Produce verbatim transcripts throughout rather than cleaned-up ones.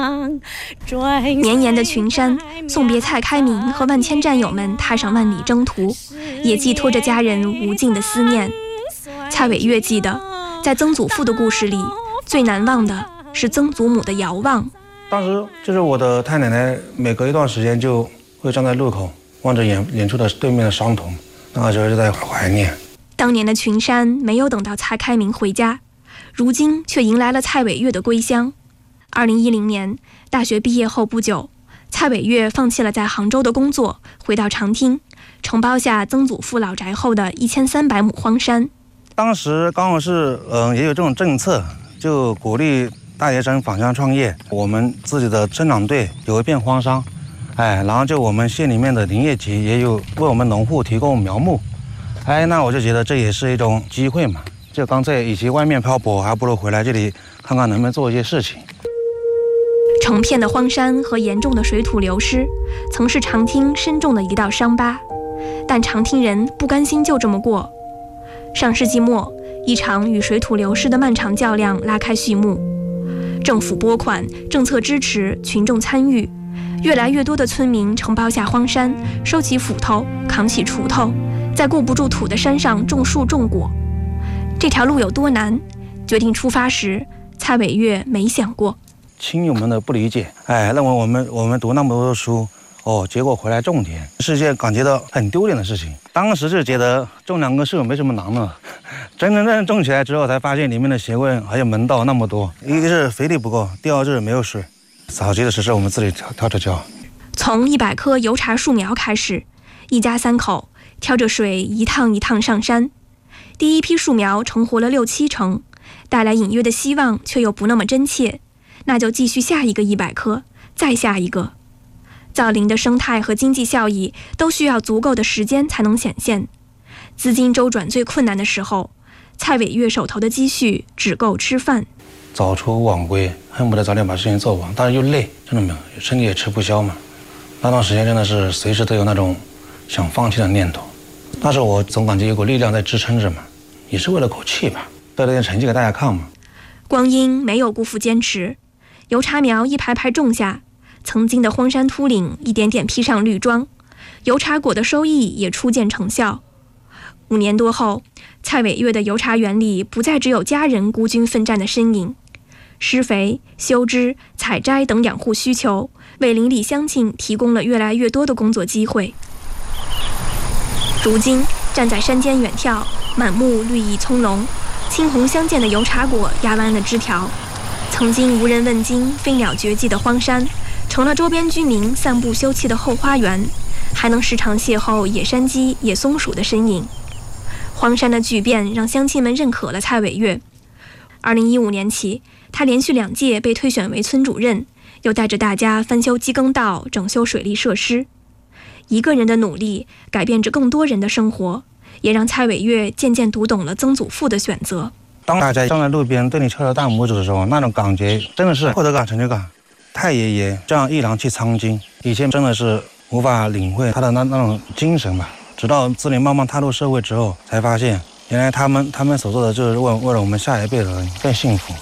绵延的群山送别蔡开明和万千战友们踏上万里征途，也寄托着家人无尽的思念。蔡伟月记得，在曾祖父的故事里，最难忘的是曾祖母的遥望。 当时就是我的太奶奶每隔一段时间就会站在路口望着远远处的对面的山头，那个时候就在怀念。 当年的群山没有等到蔡开明回家，如今却迎来了蔡伟月的归乡。二零一零年大学毕业后不久，蔡伟月放弃了在杭州的工作，回到长汀，承包下曾祖父老宅后的一千三百亩荒山。 当时刚好是嗯、呃、也有这种政策，就鼓励大学生返乡创业。我们自己的生产队有一片荒山，哎，然后就我们县里面的林业局也有为我们农户提供苗木，哎，那我就觉得这也是一种机会嘛。就干脆与其外面漂泊，还不如回来这里看看能不能做一些事情。 成片的荒山和严重的水土流失，曾是长汀深重的一道伤疤，但长汀人不甘心就这么过。上世纪末，一场与水土流失的漫长较量拉开序幕。政府拨款，政策支持，群众参与，越来越多的村民承包下荒山，收起斧头，扛起锄头，在顾不住土的山上种树种果。这条路有多难？决定出发时，蔡伟月没想过。 亲友们的不理解，哎，认为我们我们读那么多书，哦，结果回来种田，是件感觉到很丢脸的事情。当时就觉得种两棵树没什么难的，真真正正种起来之后，才发现里面的学问还有门道那么多。一个是肥力不够，第二是没有水。早期的时是我们自己挑挑着浇。 从一百棵油茶树苗开始，一家三口挑着水一趟一趟上山。第一批树苗成活了六七成，带来隐约的希望，却又不那么真切。那就继续下一个一百棵，再下一个。造林的生态和经济效益都需要足够的时间才能显现。资金周转最困难的时候，蔡伟月手头的积蓄只够吃饭。 早出晚归，恨不得早点把事情做完，但是又累，真的没有，身体也吃不消嘛。那段时间真的是随时都有那种想放弃的念头，但是我总感觉有股力量在支撑着嘛，也是为了口气吧，带了点成绩给大家看嘛。 光阴没有辜负坚持。油茶苗一排排种下，曾经的荒山秃岭一点点披上绿装，油茶果的收益也初见成效。五年多后，蔡伟月的油茶园里不再只有家人孤军奋战的身影，施肥、修枝、采摘等养护需求，为邻里乡亲提供了越来越多的工作机会。如今，站在山间远眺，满目绿意葱茏，青红相间的油茶果压弯了枝条。曾经无人问津、飞鸟绝迹的荒山，成了周边居民散步休憩的后花园，还能时常邂逅野山鸡、野松鼠的身影。荒山的巨变让乡亲们认可了蔡伟月。二零一五年起，他连续两届被推选为村主任，又带着大家翻修机耕道、整修水利设施。一个人的努力改变着更多人的生活，也让蔡伟月渐渐读懂了曾祖父的选择。 当大家站在路边对你敲着大拇指的时候，那种感觉真的是获得感、成就感。太爷爷这样毅然去苍津，以前真的是无法领会他的那那种精神吧。直到自己慢慢踏入社会之后，才发现原来他们他们所做的就是为为了我们下一辈的人更幸福。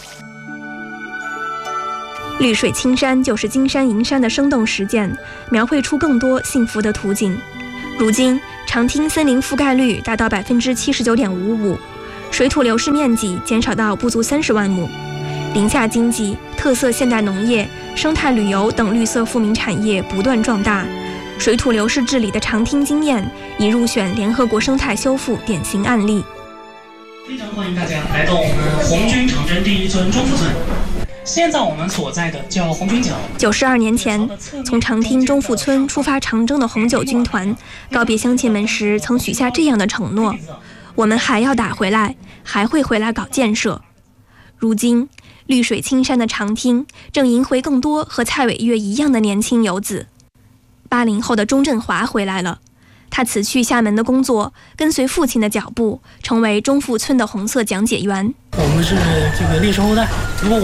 绿水青山就是金山银山的生动实践，描绘出更多幸福的图景。如今，长汀森林覆盖率达到百分之七十九点五五。水土流失面积减少到不足三十万亩，林下经济、特色现代农业、生态旅游等绿色富民产业不断壮大。水土流失治理的长汀经验已入选联合国生态修复典型案例。 非常欢迎大家来到我们红军长征第一村中富村。现在我们所在的叫红军角。 九十二年前，从长汀中富村出发长征的红九军团，告别乡亲们时曾许下这样的承诺：我们还要打回来，还会回来搞建设。如今，绿水青山的长汀正迎回更多和蔡伟月一样的年轻游子。八零后的钟振华回来了，他辞去厦门的工作，跟随父亲的脚步，成为中富村的红色讲解员。 我们是这个烈士后代，如果